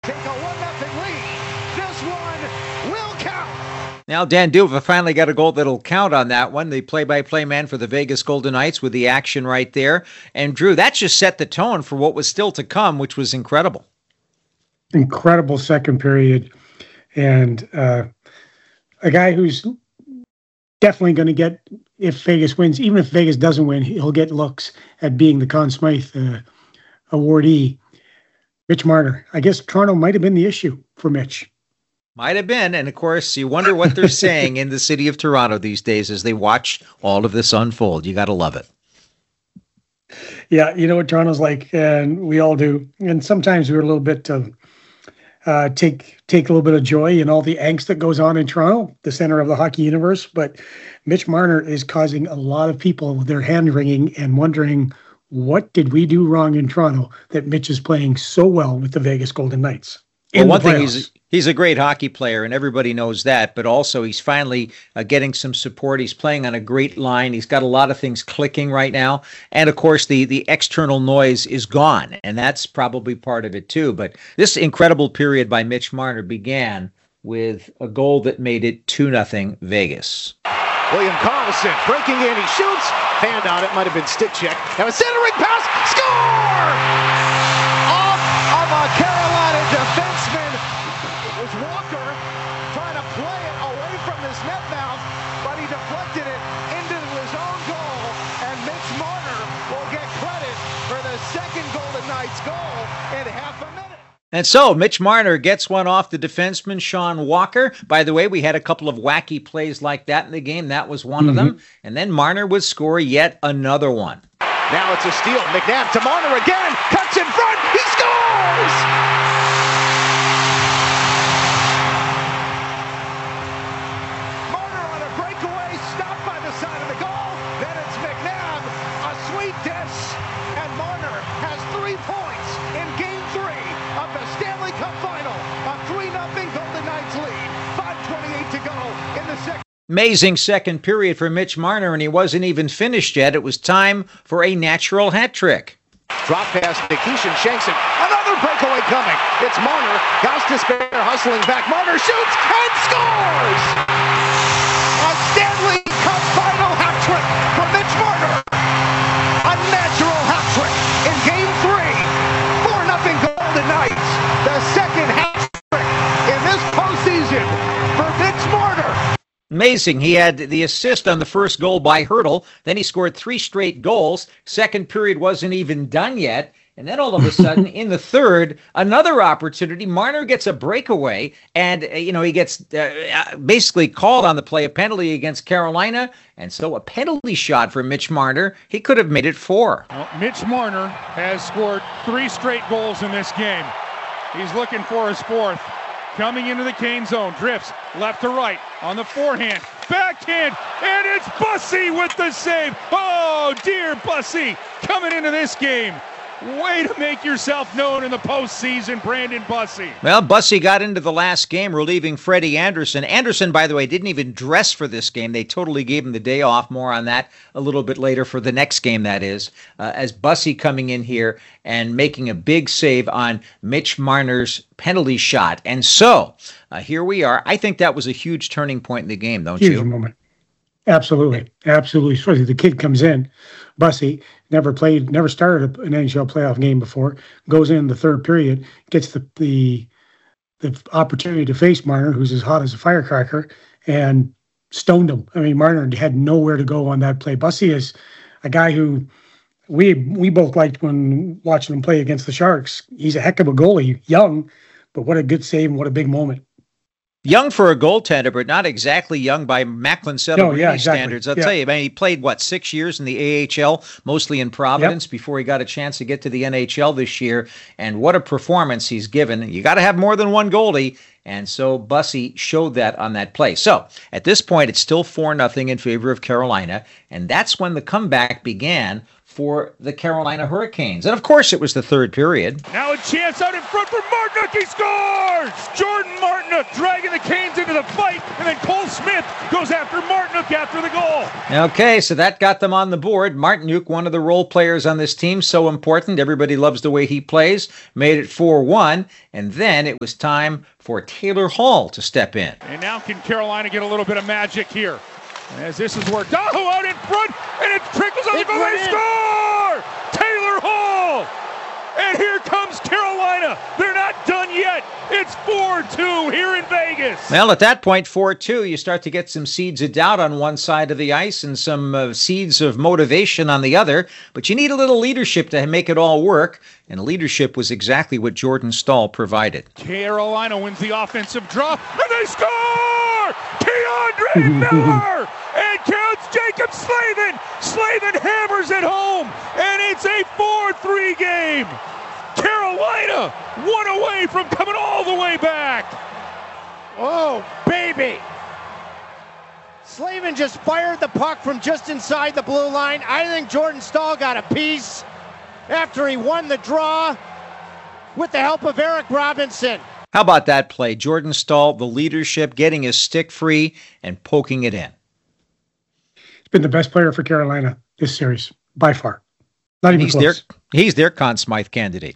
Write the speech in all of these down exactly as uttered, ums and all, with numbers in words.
Take a one nothing lead. This one will count. Now, Dan Duva finally got a goal that'll count on that one. The play-by-play man for the Vegas Golden Knights with the action right there. And, Drew, that just set the tone for what was still to come, which was incredible. Incredible second period. And uh, a guy who's definitely going to get, if Vegas wins, even if Vegas doesn't win, he'll get looks at being the Conn Smythe uh, awardee. Mitch Marner. I guess Toronto might have been the issue for Mitch. Might have been. And, of course, you wonder what they're saying in the city of Toronto these days as they watch all of this unfold. You got to love it. Yeah, you know what Toronto's like, and we all do. And sometimes we're a little bit uh, uh, take take a little bit of joy in all the angst that goes on in Toronto, the center of the hockey universe. But Mitch Marner is causing a lot of people with their hand wringing and wondering, what did we do wrong in Toronto that Mitch is playing so well with the Vegas Golden Knights? Well, one thing, he's he's a great hockey player, and everybody knows that, but also he's finally uh, getting some support. He's playing on a great line. He's got a lot of things clicking right now. And, of course, the, the external noise is gone, and that's probably part of it, too. But this incredible period by Mitch Marner began with a goal that made it two nothing Vegas. William Karlsson breaking in. He shoots. Hand on it. Might have been stick check. Now a centering pass. Score! Off of a Carolina defenseman. It was Walker trying to play it away from his net mouth, but he deflected it into his own goal, and Mitch Marner will get credit for the second Golden Knights goal in half a minute. And so Mitch Marner gets one off the defenseman, Sean Walker. By the way, we had a couple of wacky plays like that in the game. That was one mm-hmm. of them. And then Marner would score yet another one. Now it's a steal. McNabb to Marner again. Cuts in front. He scores! Marner on a breakaway. Stopped by the side of the goal. Then it's McNabb. A sweet dish. And Marner has three points in game three of the Stanley Cup Final. A three nothing Golden Knights lead. five twenty-eight to go in the second. Amazing second period for Mitch Marner, and he wasn't even finished yet. It was time for a natural hat trick. Drop pass, Nikishin shanks it. Another breakaway coming. It's Marner. Gostisbehere hustling back. Marner shoots and scores! A Stanley Cup Final hat trick for Mitch Marner. A natural hat trick in game three. four nothing Golden Knights. The second hat trick in this postseason for Mitch Marner. Amazing. He had the assist on the first goal by Hertl. Then he scored three straight goals. Second period wasn't even done yet. And then all of a sudden, in the third, another opportunity. Marner gets a breakaway, and, uh, you know, he gets uh, basically called on the play, a penalty against Carolina. And so a penalty shot for Mitch Marner. He could have made it four. Well, Mitch Marner has scored three straight goals in this game. He's looking for his fourth. Coming into the Kane zone, drifts left to right on the forehand, backhand, and it's Bussey with the save. Oh, dear Bussey coming into this game. Way to make yourself known in the postseason, Brandon Bussey. Well, Bussey got into the last game, relieving Freddie Anderson. Anderson, by the way, didn't even dress for this game. They totally gave him the day off. More on that a little bit later for the next game, that is. Uh, as Bussey coming in here and making a big save on Mitch Marner's penalty shot. And so, uh, here we are. I think that was a huge turning point in the game, don't huge you? Huge moment. Absolutely. Absolutely. Especially the kid comes in, Bussey, never played, never started an N H L playoff game before, goes in the third period, gets the the, the opportunity to face Marner, who's as hot as a firecracker, and stoned him. I mean, Marner had nowhere to go on that play. Bussey is a guy who we we both liked when watching him play against the Sharks. He's a heck of a goalie, young, but what a good save and what a big moment. Young for a goaltender, but not exactly young by Macklin Celebrini no, yeah, exactly. standards. I'll yeah. tell you, I mean, he played, what, six years in the A H L, mostly in Providence, yep. before he got a chance to get to the N H L this year. And what a performance he's given. You got to have more than one goalie. And so Bussey showed that on that play. So at this point, it's still four nothing in favor of Carolina. And that's when the comeback began for the Carolina Hurricanes. And of course, it was the third period. Now a chance out in front for Martinook. He scores! Jordan Martinook dragging the Canes into the fight, and then Cole Smith goes after Martinook after the goal. Okay, so that got them on the board. Martinook, one of the role players on this team, so important. Everybody loves the way he plays. Made it four one, and then it was time for Taylor Hall to step in. And now can Carolina get a little bit of magic here? As this is where Daho out in front, and it trickles on the goal. They score! Taylor Hall! And here comes Carolina. They're not done yet. It's four two here in Vegas. Well, at that point, four two, you start to get some seeds of doubt on one side of the ice and some uh, seeds of motivation on the other. But you need a little leadership to make it all work. And leadership was exactly what Jordan Staal provided. Carolina wins the offensive draw, and they score! Keandre Miller! And counts Jacob Slavin. Slavin hammers it home, and it's a four three game. Carolina one away from coming all the way back. Oh, baby. Slavin just fired the puck from just inside the blue line. I think Jordan Staal got a piece after he won the draw with the help of Eric Robinson. How about that play? Jordan Staal, the leadership, getting his stick free and poking it in. Been the best player for Carolina this series by far. Not even he's close. Their, he's their Conn Smythe candidate.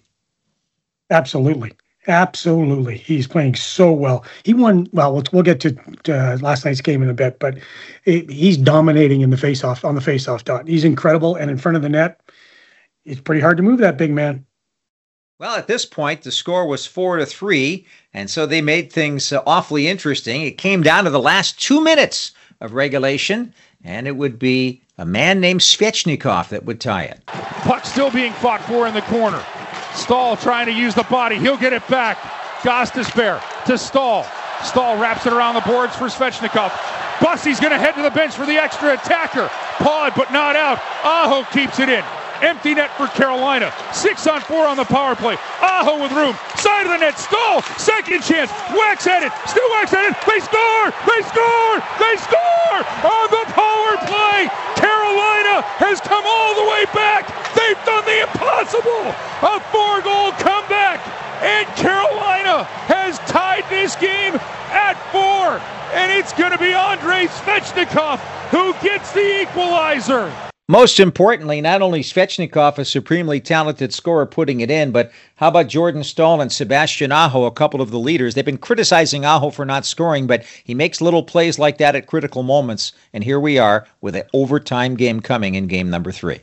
Absolutely. Absolutely. He's playing so well. He won, well, we'll, we'll get to uh, last night's game in a bit, but it, he's dominating in the face-off, on the face-off dot. He's incredible, and in front of the net, it's pretty hard to move that big man. Well, at this point, the score was four to three, and so they made things uh, awfully interesting. It came down to the last two minutes of regulation, and it would be a man named Svechnikov that would tie it. Puck still being fought for in the corner. Staal trying to use the body. He'll get it back. Gostisbehere to Staal. Staal wraps it around the boards for Svechnikov. Bussy's going to head to the bench for the extra attacker. Pawed, but not out. Aho keeps it in. Empty net for Carolina. Six on four on the power play. Aho with room. Side of the net. Staal. Second chance. Wax at it. Still Wax at it. They score. They score. They score on the power play. Carolina has come all the way back. They've done the impossible. A four-goal comeback. And Carolina has tied this game at four. And it's going to be Andrei Svechnikov who gets the equalizer. Most importantly, not only Svechnikov, a supremely talented scorer, putting it in, but how about Jordan Staal and Sebastian Aho, a couple of the leaders? They've been criticizing Aho for not scoring, but he makes little plays like that at critical moments. And here we are with an overtime game coming in game number three.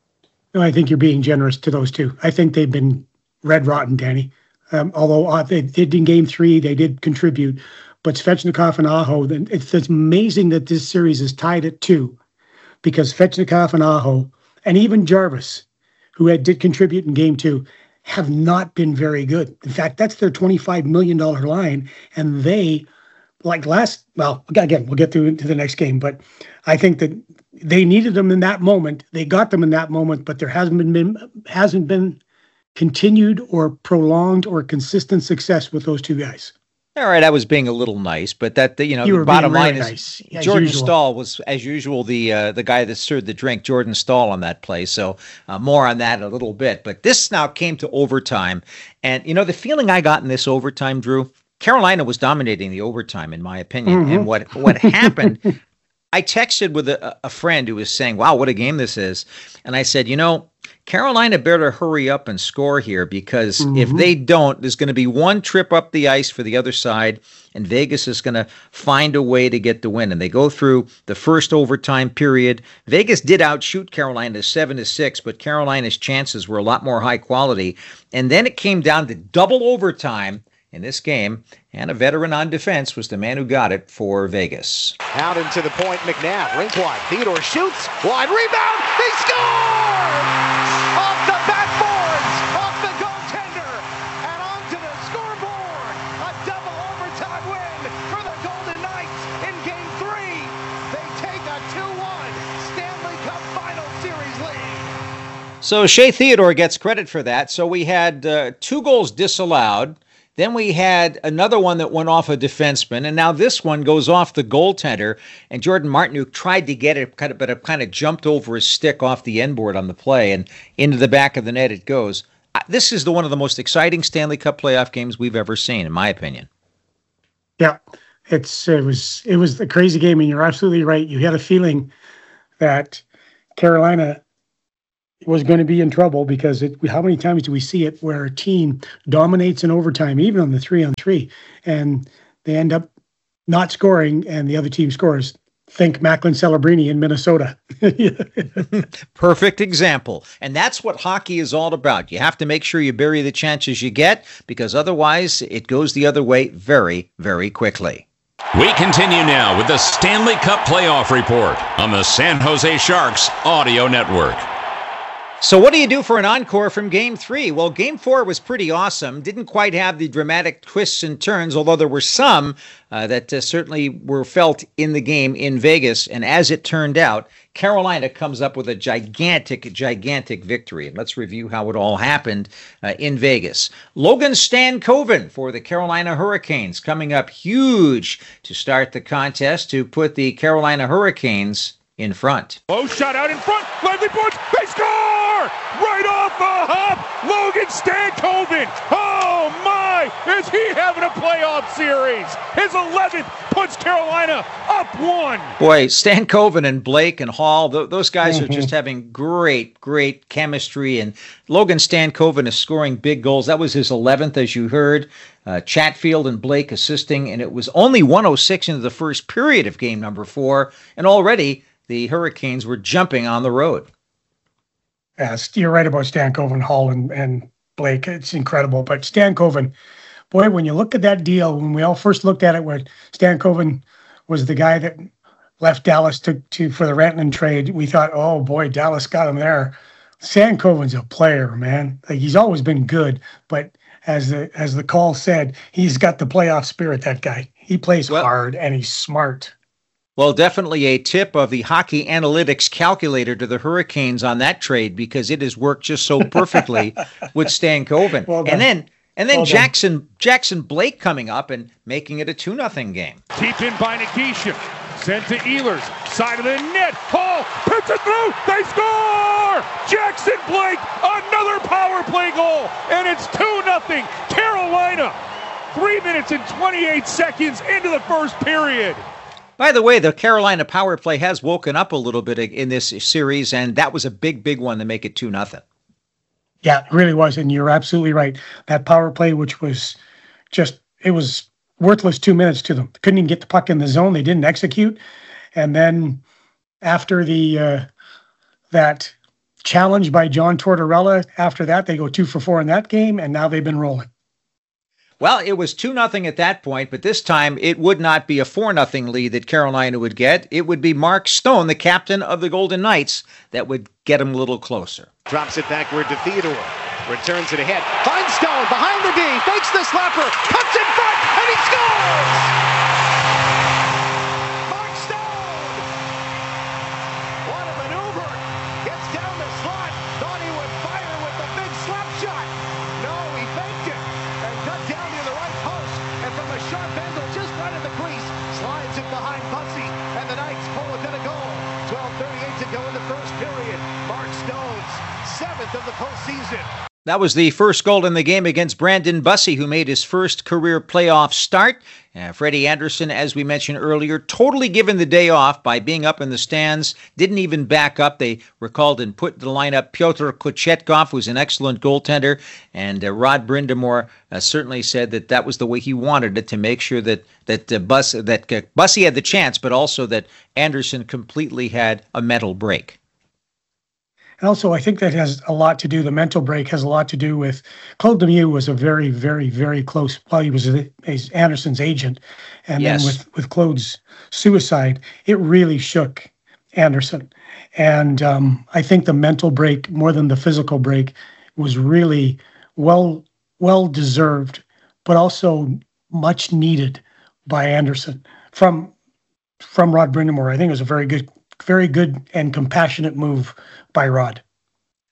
No, I think you're being generous to those two. I think they've been red rotten, Danny. Um, although uh, they did in game three, they did contribute. But Svechnikov and Aho, it's, it's amazing that this series is tied at two. Because Svechnikov and Aho, and even Jarvis, who had, did contribute in game two, have not been very good. In fact, that's their twenty-five million dollars line, and they, like last, well, again, we'll get through to the next game, but I think that they needed them in that moment. They got them in that moment, but there hasn't been, been hasn't been continued or prolonged or consistent success with those two guys. All right, I was being a little nice, but that you know you the bottom line really is nice, Jordan Staal was, as usual, the uh, the guy that stirred the drink. Jordan Staal on that play. So uh, more on that in a little bit. But this now came to overtime, and you know the feeling I got in this overtime, Drew. Carolina was dominating the overtime, in my opinion. Mm-hmm. And what what happened? I texted with a, a friend who was saying, "Wow, what a game this is," and I said, "You know." Carolina better hurry up and score here because mm-hmm. if they don't, there's going to be one trip up the ice for the other side, and Vegas is going to find a way to get the win. And they go through the first overtime period. Vegas did outshoot Carolina seven to six, but Carolina's chances were a lot more high quality. And then it came down to double overtime in this game, and a veteran on defense was the man who got it for Vegas. Out into the point, McNabb, rink wide. Theodore shoots, wide rebound, they score! Off the backboards, off the goaltender, and onto the scoreboard. A double overtime win for the Golden Knights in game three. They take a two one Stanley Cup Final Series lead. So Shea Theodore gets credit for that. So we had uh, two goals disallowed. Then we had another one that went off a defenseman, and now this one goes off the goaltender. And Jordan Martinook tried to get it, kind of, but it kind of jumped over his stick off the end board on the play, and into the back of the net it goes. This is the one of the most exciting Stanley Cup playoff games we've ever seen, in my opinion. Yeah, it's it was it was a crazy game, and you're absolutely right. You had a feeling that Carolina was going to be in trouble because it, how many times do we see it where a team dominates in overtime, even on the three on three, and they end up not scoring and the other team scores? Think Macklin Celebrini in Minnesota. Perfect example. And that's what hockey is all about. You have to make sure you bury the chances you get, because otherwise it goes the other way very, very quickly. We continue now with the Stanley Cup Playoff Report on the San Jose Sharks Audio Network. So what do you do for an encore from Game three? Well, Game four was pretty awesome. Didn't quite have the dramatic twists and turns, although there were some uh, that uh, certainly were felt in the game in Vegas. And as it turned out, Carolina comes up with a gigantic, gigantic victory. And let's review how it all happened uh, in Vegas. Logan Stankoven for the Carolina Hurricanes coming up huge to start the contest to put the Carolina Hurricanes in front. Low shot out in front. Lively points. They score! Right off the hop. Logan Stankoven. Oh my! Is he having a playoff series? His eleventh puts Carolina up one. Boy, Stankoven and Blake and Hall, th- those guys mm-hmm. are just having great, great chemistry. And Logan Stankoven is scoring big goals. That was his eleventh, as you heard. Uh, Chatfield and Blake assisting. And it was only one oh six into the first period of game number four. And already the Hurricanes were jumping on the road. Yes, you're right about Stankoven, Hall, and, and Blake. It's incredible. But Stankoven, boy, when you look at that deal, when we all first looked at it, where Stankoven was the guy that left Dallas to, to for the Rantanen trade, we thought, oh boy, Dallas got him there. Stankoven's a player, man. Like, he's always been good, but as the as the call said, he's got the playoff spirit. That guy, he plays well, hard and he's smart. Well, definitely a tip of the hockey analytics calculator to the Hurricanes on that trade, because it has worked just so perfectly with Stankoven. Well and then and then well Jackson done. Jackson Blake coming up and making it a two nothing game. Deep in by Nikishin. Sent to Ehlers. Side of the net. Hall puts it through. They score! Jackson Blake, another power play goal. And it's two nothing Carolina. Three minutes and twenty-eight seconds into the first period. By the way, the Carolina power play has woken up a little bit in this series, and that was a big, big one to make it two nothing. Yeah, it really was, and you're absolutely right. That power play, which was just, it was worthless two minutes to them. Couldn't even get the puck in the zone. They didn't execute. And then after the uh, that challenge by John Tortorella, after that, they go two for four in that game, and now they've been rolling. Well, it was two nothing at that point, but this time it would not be a four nothing lead that Carolina would get. It would be Mark Stone, the captain of the Golden Knights, that would get him a little closer. Drops it backward to Theodore. Returns it ahead. Finds Stone behind the D. Fakes the slapper. Cuts in front, and he scores! Mark Stone! What a maneuver. Gets down the slot. Thought he would fire with the big slap shot. No, he faked it. And cut down near the right post. And from a sharp angle just right at the crease, slides it behind Bussy. And the Knights pull within a goal. twelve thirty-eight to go in the first period. Mark Stone's seventh of the postseason. That was the first goal in the game against Brandon Bussy, who made his first career playoff start. Uh, Freddie Anderson, as we mentioned earlier, totally given the day off by being up in the stands, didn't even back up. They recalled and put in the lineup Pyotr Kochetkov, who's an excellent goaltender, and uh, Rod Brindamore uh, certainly said that that was the way he wanted it, to make sure that that uh, Bus that uh, Bussy had the chance, but also that Anderson completely had a mental break. And also, I think that has a lot to do, the mental break has a lot to do with, Claude Lemieux was a very, very, very close, well, he was a, a Anderson's agent. And yes. then with, with Claude's suicide, it really shook Anderson. And um, I think the mental break, more than the physical break, was really well, well deserved, but also much needed by Anderson from, from Rod Brindamore. I think it was a very good very good and compassionate move by Rod.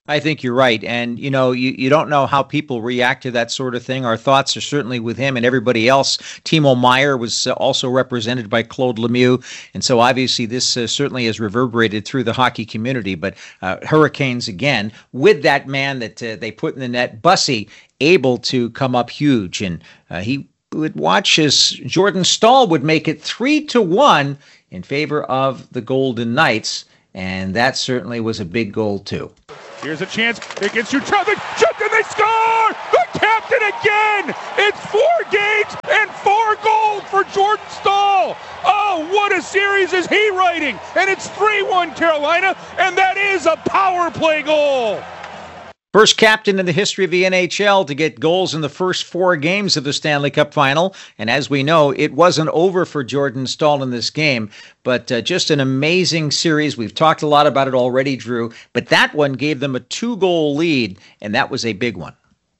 I think you're right. And, you know, you, you don't know how people react to that sort of thing. Our thoughts are certainly with him and everybody else. Timo Meier was uh, also represented by Claude Lemieux. And so obviously this uh, certainly has reverberated through the hockey community. But uh, Hurricanes, again, with that man that uh, they put in the net, Bussy, able to come up huge. And uh, he would watch as Jordan Staal would make it three to one in favor of the Golden Knights. And that certainly was a big goal, too. Here's a chance against Utrovic. Shot, and they score! The captain again! It's four games and four goals for Jordan Staal. Oh, what a series is he writing! And it's three one Carolina, and that is a power play goal. First captain in the history of the N H L to get goals in the first four games of the Stanley Cup Final. And as we know, it wasn't over for Jordan Staal in this game, but uh, just an amazing series. We've talked a lot about it already, Drew, but that one gave them a two-goal lead, and that was a big one.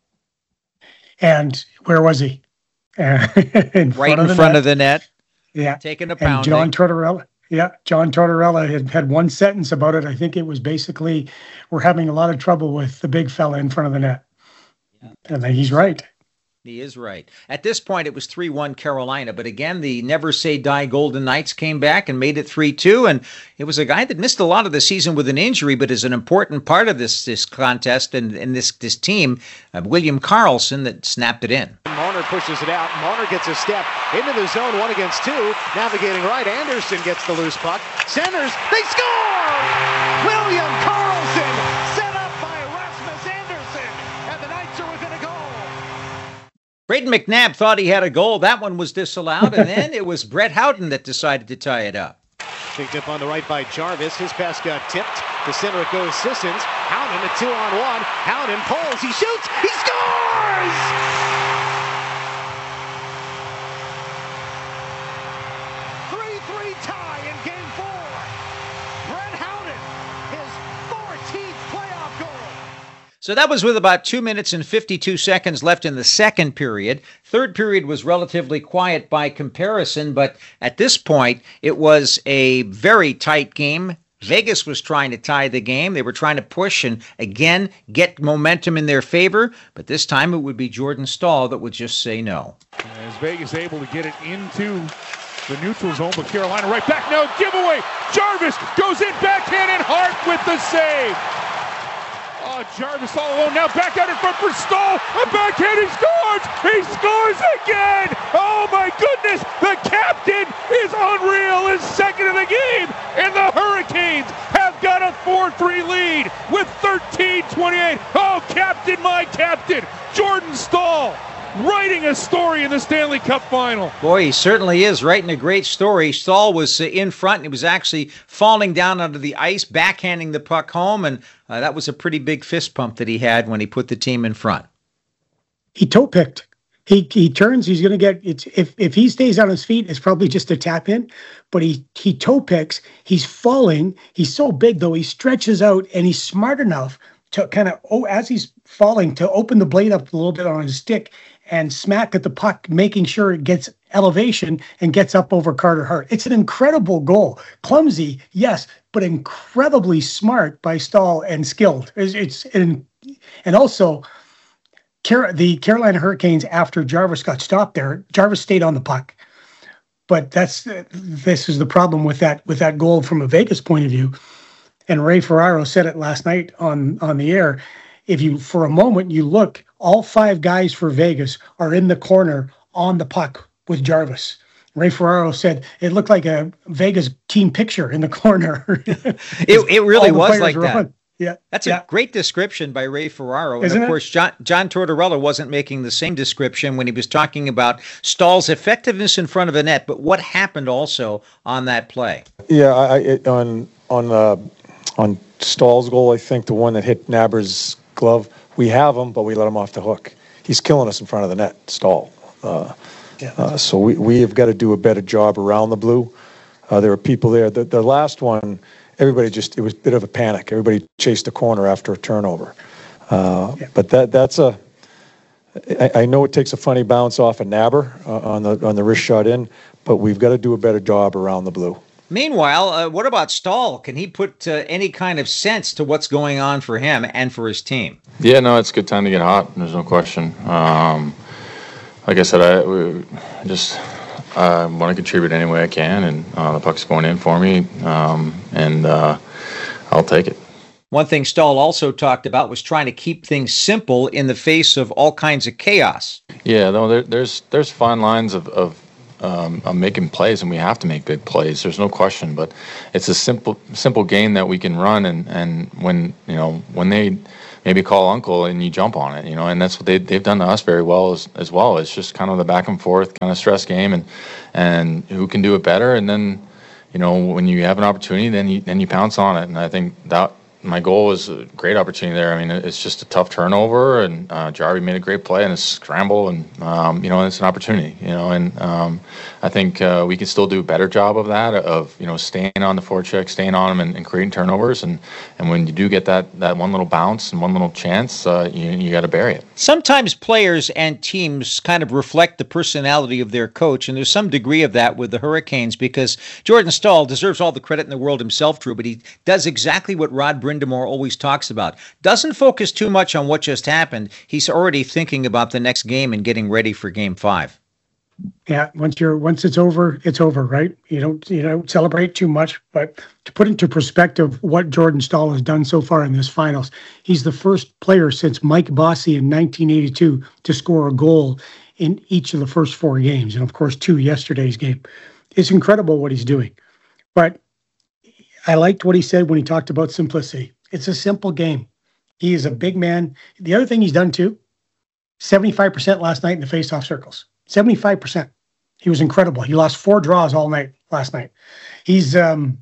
And where was he? Uh, in right in front net. of the net. Yeah. Taking a pounding. And John Tortorella. Yeah, John Tortorella had, had one sentence about it. I think it was basically, we're having a lot of trouble with the big fella in front of the net. Yeah. And then he's right. He is right. At this point, it was three one Carolina. But again, the Never Say Die Golden Knights came back and made it three two. And it was a guy that missed a lot of the season with an injury, but is an important part of this this contest and, and this, this team, uh, William Karlsson, that snapped it in. Marner pushes it out. Marner gets a step into the zone, one against two. Navigating right, Anderson gets the loose puck. Centers, they score! William Karlsson set up by Rasmus Anderson, and the Knights are within a goal. Braden McNabb thought he had a goal. That one was disallowed, and then it was Brett Howden that decided to tie it up. Picked up on the right by Jarvis. His pass got tipped. The center it goes Sissons. Howden a two on one. Howden pulls. He shoots. He scores! three three tie in game four. Brett Howden, his fourteenth playoff goal. So that was with about two minutes and fifty-two seconds left in the second period. Third period was relatively quiet by comparison, but at this point, it was a very tight game. Vegas was trying to tie the game. They were trying to push and, again, get momentum in their favor, but this time it would be Jordan Staal that would just say no. As Vegas able to get it into the neutral zone, but Carolina right back. No giveaway. Jarvis goes in backhand and Hart with the save. Oh, Jarvis all alone now, back out in front for Staal. A backhand, he scores! He scores again! Oh my goodness! The captain is unreal, is second in the game, and the Hurricanes have got a four three lead with thirteen twenty-eight. Oh, captain, my captain, Jordan Staal, writing a story in the Stanley Cup Final. Boy, he certainly is writing a great story. Staal was uh, in front, and he was actually falling down onto the ice, backhanding the puck home, and uh, that was a pretty big fist pump that he had when he put the team in front. He toe picked. He he turns. He's going to get it's if if he stays on his feet, it's probably just a tap in. But he he toe picks. He's falling. He's so big though. He stretches out, and he's smart enough to kind of oh as he's falling to open the blade up a little bit on his stick and smack at the puck, making sure it gets elevation and gets up over Carter Hart. It's an incredible goal. Clumsy, yes, but incredibly smart by Staal and skilled. It's, it's and, and also Car- the Carolina Hurricanes, after Jarvis got stopped there, Jarvis stayed on the puck. But that's this is the problem with that with that goal from a Vegas point of view. And Ray Ferraro said it last night on, on the air. If you, for a moment, you look, all five guys for Vegas are in the corner on the puck with Jarvis. Ray Ferraro said it looked like a Vegas team picture in the corner. it it really was like that. On. Yeah, that's yeah. a great description by Ray Ferraro. Isn't and of it? course, John, John Tortorella wasn't making the same description when he was talking about Staal's effectiveness in front of the net, but what happened also on that play. Yeah, I, it, on on uh, on Staal's goal, I think the one that hit Naber's glove, we have him, but we let him off the hook. He's killing us in front of the net, Staal. Uh, yeah. uh, so we we have got to do a better job around the blue. Uh, there were people there. The, the last one, everybody just, it was a bit of a panic. Everybody chased the corner after a turnover. Uh, yeah. But that that's a, I, I know it takes a funny bounce off a Naber uh, on the on the wrist shot in, but we've got to do a better job around the blue. Meanwhile, uh, what about Stahl? Can he put uh, any kind of sense to what's going on for him and for his team? Yeah, no, it's a good time to get hot. There's no question. Um, like I said, I we just uh, want to contribute any way I can, and uh, the puck's going in for me, um, and uh, I'll take it. One thing Stahl also talked about was trying to keep things simple in the face of all kinds of chaos. Yeah, no, there, there's there's fine lines of, of, um, of making plays, and we have to make big plays. There's no question, but it's a simple simple game that we can run, and, and when you know when they maybe call uncle and you jump on it, you know, and that's what they they've done to us very well as as well. It's just kind of the back and forth kind of stress game, and and who can do it better, and then you know when you have an opportunity, then you then you pounce on it, and I think that. My goal was a great opportunity there. I mean, it's just a tough turnover, and uh, Jarvi made a great play and a scramble, and um, you know, it's an opportunity. You know, and um, I think uh, we can still do a better job of that, of you know, staying on the forecheck, staying on them, and, and creating turnovers. And, and when you do get that that one little bounce and one little chance, uh, you you got to bury it. Sometimes players and teams kind of reflect the personality of their coach, and there's some degree of that with the Hurricanes because Jordan Stahl deserves all the credit in the world himself, Drew, but he does exactly what Rod Brind'Amour always talks about. Doesn't focus too much on what just happened. He's already thinking about the next game and getting ready for game five. Yeah, once you're once it's over, it's over, right? You don't you don't celebrate too much, but to put into perspective what Jordan Stahl has done so far in this finals, he's the first player since Mike Bossy in nineteen eighty-two to score a goal in each of the first four games, and of course two yesterday's game. It's incredible what he's doing. But I liked what he said when he talked about simplicity. It's a simple game. He is a big man. The other thing he's done too, seventy-five percent last night in the faceoff circles. seventy-five percent. He was incredible. He lost four draws all night last night. He's um,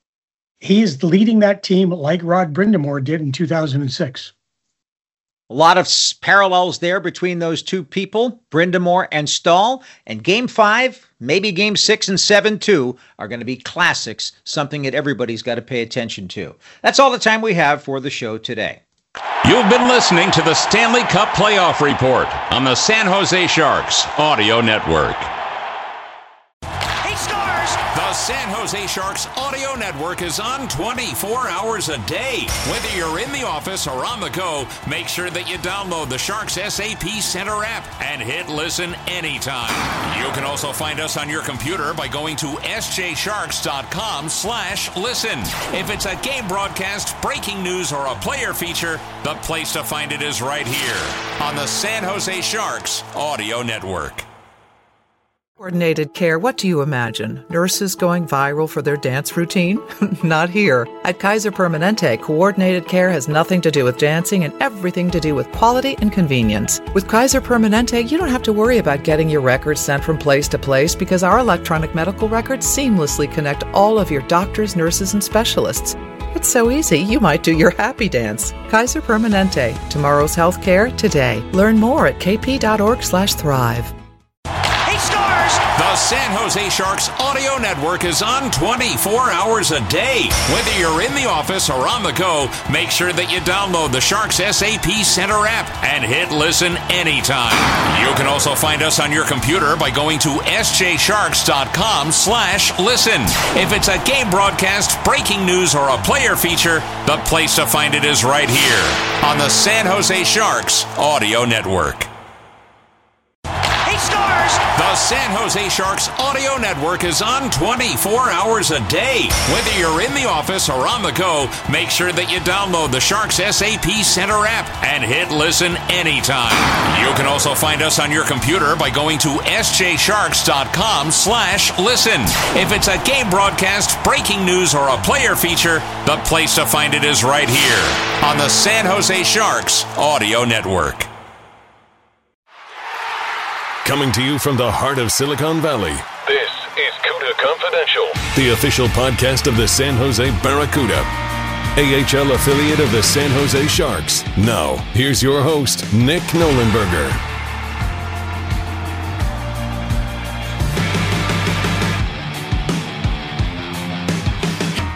he's leading that team like Rod Brind'Amour did in two thousand six. A lot of parallels there between those two people, Brind'Amour and Stahl. And game five, maybe game six and seven too, are going to be classics, something that everybody's got to pay attention to. That's all the time we have for the show today. You've been listening to the Stanley Cup Playoff Report on the San Jose Sharks Audio Network. He scores! The San Jose Sharks Audio Network is on twenty-four hours a day. Whether you're in the office or on the go, make sure that you download the Sharks S A P Center app and hit listen anytime. You can also find us on your computer by going to s j sharks dot com slash listen. If it's a game broadcast, breaking news, or a player feature, the place to find it is right here on the San Jose Sharks Audio Network. Coordinated care, what do you imagine? Nurses going viral for their dance routine? Not here. At Kaiser Permanente, coordinated care has nothing to do with dancing and everything to do with quality and convenience. With Kaiser Permanente, you don't have to worry about getting your records sent from place to place because our electronic medical records seamlessly connect all of your doctors, nurses, and specialists. It's so easy, you might do your happy dance. Kaiser Permanente, tomorrow's healthcare today. Learn more at k p dot org slash thrive. The San Jose Sharks Audio Network is on twenty-four hours a day. Whether you're in the office or on the go, make sure that you download the Sharks S A P Center app and hit listen anytime. You can also find us on your computer by going to s j sharks dot com slash listen. If it's a game broadcast, breaking news, or a player feature, the place to find it is right here on the San Jose Sharks Audio Network. The San Jose Sharks Audio Network is on twenty-four hours a day. Whether you're in the office or on the go, make sure that you download the Sharks S A P Center app and hit listen anytime. You can also find us on your computer by going to s j sharks dot com slash listen. If it's a game broadcast, breaking news, or a player feature, the place to find it is right here on the San Jose Sharks Audio Network. Coming to you from the heart of Silicon Valley, this is CUDA Confidential, the official podcast of the San Jose Barracuda, A H L affiliate of the San Jose Sharks. Now, here's your host, Nick Nolenberger.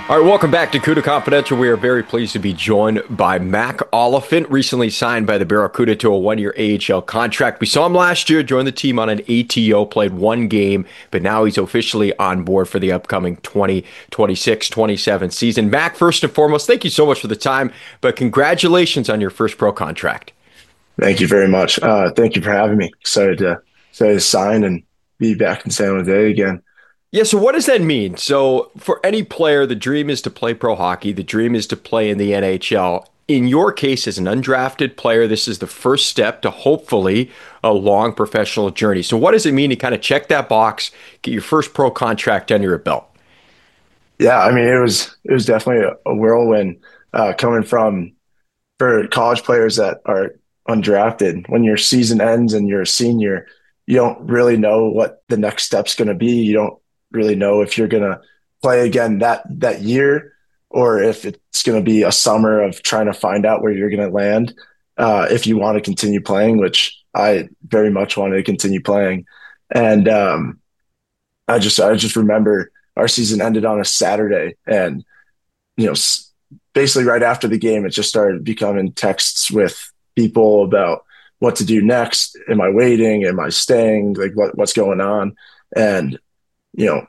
All right, welcome back to CUDA Confidential. We are very pleased to be joined by Mac Oliphant, recently signed by the Barracuda to a one-year A H L contract. We saw him last year, joined the team on an A T O, played one game, but now he's officially on board for the upcoming twenty twenty-six twenty-seven season. Mac, first and foremost, thank you so much for the time, but congratulations on your first pro contract. Thank you very much. Uh, thank you for having me. Excited to, excited to sign and be back in San Jose again. Yeah, so what does that mean? So for any player, the dream is to play pro hockey. The dream is to play in the N H L. In your case, as an undrafted player, this is the first step to hopefully a long professional journey. So what does it mean to kind of check that box, get your first pro contract under your belt? Yeah, I mean, it was it was definitely a, a whirlwind uh, coming from for college players that are undrafted. When your season ends and you're a senior, you don't really know what the next step's going to be. You don't really know if you're going to play again that that year or if it's going to be a summer of trying to find out where you're going to land uh, if you want to continue playing, which I very much wanted to continue playing. And um, I just I just remember our season ended on a Saturday, and you know, basically right after the game, it just started becoming texts with people about what to do next. Am I waiting? Am I staying? Like what what's going on? And you know,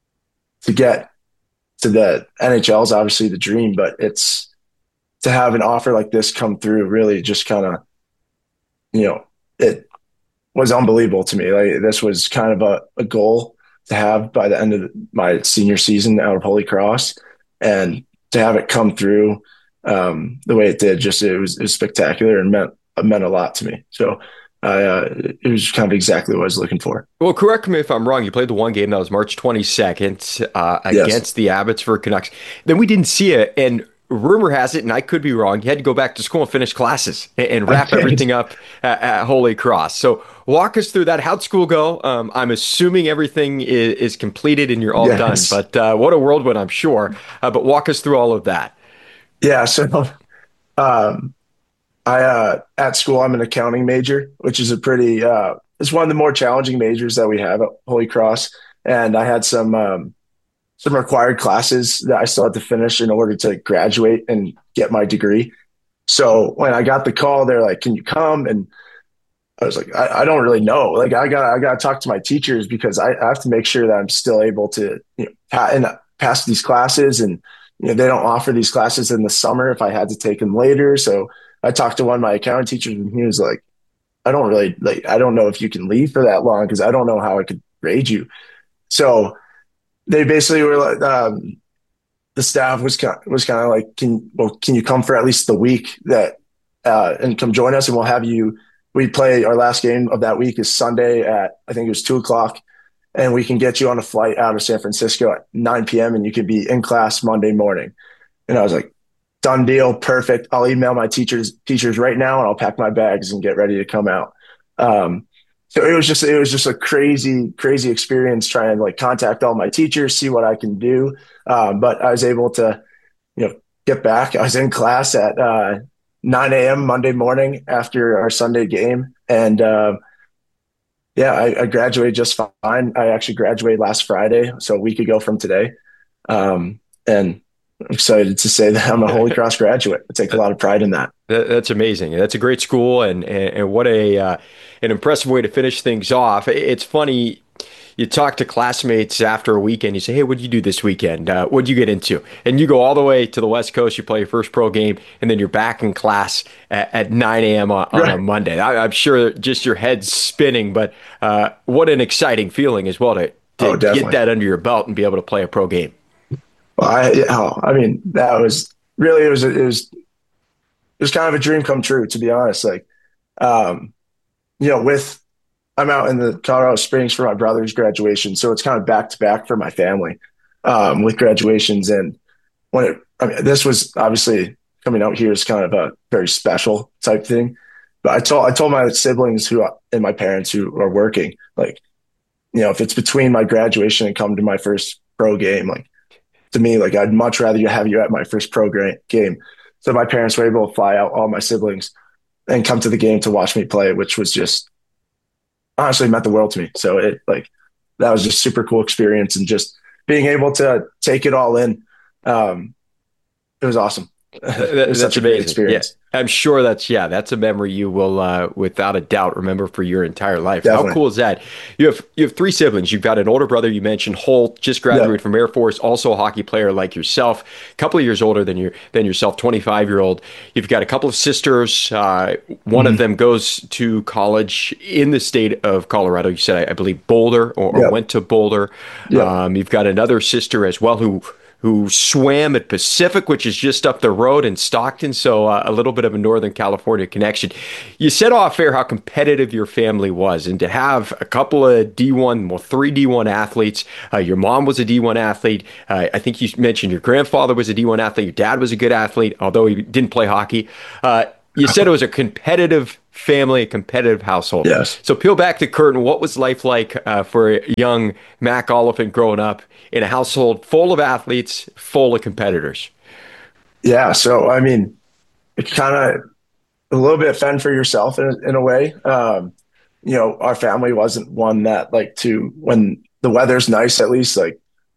to get to the N H L is obviously the dream, but it's to have an offer like this come through really just kind of, you know, it was unbelievable to me. Like this was kind of a, a goal to have by the end of my senior season out of Holy Cross, and to have it come through um, the way it did, just it was, it was spectacular and meant it meant a lot to me. So I, uh, it was kind of exactly what I was looking for. Well, correct me if I'm wrong. You played the one game that was March twenty-second uh, against yes. the Abbotsford Canucks. Then we didn't see it, and rumor has it, and I could be wrong, you had to go back to school and finish classes and, and wrap everything up at, at Holy Cross. So walk us through that. How'd school go? Um, I'm assuming everything is, is completed and you're all yes. done, but uh, what a whirlwind, I'm sure. Uh, but walk us through all of that. Yeah, so um, I uh, at school, I'm an accounting major, which is a pretty uh, it's one of the more challenging majors that we have at Holy Cross. And I had some um, some required classes that I still had to finish in order to graduate and get my degree. So when I got the call, they're like, "Can you come?" And I was like, "I, I don't really know. Like, I got I got to talk to my teachers because I, I have to make sure that I'm still able to you know pa- and pass these classes. And you know they don't offer these classes in the summer if I had to take them later, so." I talked to one of my accounting teachers, and he was like, I don't really like, I don't know if you can leave for that long because I don't know how I could grade you. So they basically were like, um, the staff was kind of, was kind of like, can, well, can you come for at least the week that, uh, and come join us and we'll have you, we play our last game of that week is Sunday at, I think it was two o'clock, and we can get you on a flight out of San Francisco at nine p.m. and you can be in class Monday morning. And I was like, done deal. Perfect. I'll email my teachers teachers right now and I'll pack my bags and get ready to come out. Um, so it was just, it was just a crazy, crazy experience trying to like contact all my teachers, see what I can do. Um, but I was able to, you know, get back. I was in class at uh, nine a.m. Monday morning after our Sunday game. And uh, yeah, I, I graduated just fine. I actually graduated last Friday, so a week ago from today. Um, and I'm excited to say that I'm a Holy Cross graduate. I take a lot of pride in that. That's amazing. That's a great school, and and, and what a uh, an impressive way to finish things off. It's funny, you talk to classmates after a weekend, you say, hey, what did you do this weekend? Uh, what did you get into? And you go all the way to the West Coast, you play your first pro game, and then you're back in class at, at nine a.m. on, on right. a Monday. I, I'm sure just your head's spinning, but uh, what an exciting feeling as well to, to oh, get that under your belt and be able to play a pro game. Well, I, oh, I mean, that was really, it was, it was, it was kind of a dream come true, to be honest. Like, um, you know, with, I'm out in the Colorado Springs for my brother's graduation. So it's kind of back to back for my family, um, with graduations. And when it, I mean, this was obviously coming out here is kind of a very special type thing. But I told, I told my siblings who, and my parents who are working, like, you know, if it's between my graduation and come to my first pro game, like, to me, like I'd much rather you have you at my first pro game. So my parents were able to fly out all my siblings and come to the game to watch me play, which was just honestly meant the world to me. So it like, that was just super cool experience, and just being able to take it all in Um, it was awesome. That, was that's such a great amazing. experience. Yeah, I'm sure that's yeah, that's a memory you will, uh, without a doubt, remember for your entire life. Definitely. How cool is that? You have you have three siblings. You've got an older brother. You mentioned Holt, just graduated Yep. from Air Force, also a hockey player like yourself, a couple of years older than your than yourself, twenty-five year old. You've got a couple of sisters. Uh, one Mm-hmm. of them goes to college in the state of Colorado. You said I, I believe Boulder, or, or Yep. went to Boulder. Yep. Um, you've got another sister as well who. who swam at Pacific, which is just up the road in Stockton, so uh, a little bit of a Northern California connection. You said off air how competitive your family was, and to have a couple of D one, well, three D one athletes. Uh, your mom was a D one athlete. Uh, I think you mentioned your grandfather was a D one athlete. Your dad was a good athlete, although he didn't play hockey. Uh, you said it was a competitive family, a competitive household. Yes. So peel back the curtain. What was life like uh, for young Mac Oliphant growing up in a household full of athletes, full of competitors? Yeah. So, I mean, it's kind of a little bit fend for yourself in, in a way. Um, you know, our family wasn't one that like to, when the weather's nice, at least, like